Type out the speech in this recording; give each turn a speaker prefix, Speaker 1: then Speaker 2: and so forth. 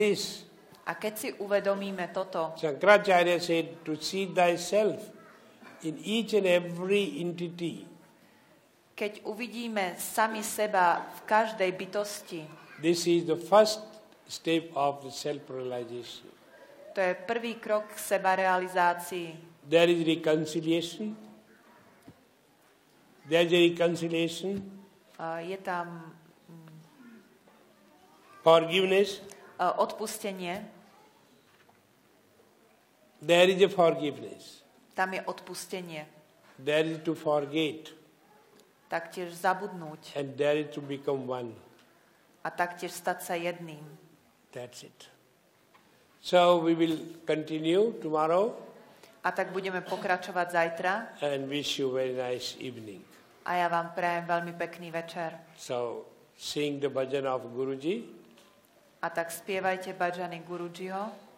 Speaker 1: This.
Speaker 2: A keď si uvedomíme toto,
Speaker 1: Shankaracharya said to see thyself in each and every entity.
Speaker 2: keď uvidíme sami seba v každej bytosti,
Speaker 1: This is the first step of the self-realization.
Speaker 2: to je prvý krok k sebarealizácii.
Speaker 1: There is reconciliation. There is a reconciliation.
Speaker 2: Je tam
Speaker 1: Forgiveness.
Speaker 2: odpustenie.
Speaker 1: There is a forgiveness.
Speaker 2: Tam je odpustenie.
Speaker 1: There is to forget.
Speaker 2: Taktiež zabudnúť.
Speaker 1: And there is to become one.
Speaker 2: A taktiež stať sa jedným.
Speaker 1: That's it. So we will continue tomorrow.
Speaker 2: A tak budeme pokračovať zajtra.
Speaker 1: And wish you very nice evening.
Speaker 2: A ja vám prajem veľmi pekný večer.
Speaker 1: So sing the bhajan of Guruji.
Speaker 2: A tak spievajte bhajany Gurujiho.